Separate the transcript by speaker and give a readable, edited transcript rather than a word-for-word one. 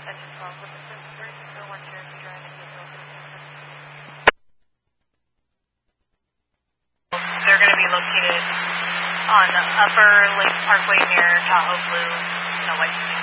Speaker 1: They're going to be located on Upper Lake Parkway near Tahoe Blue, White.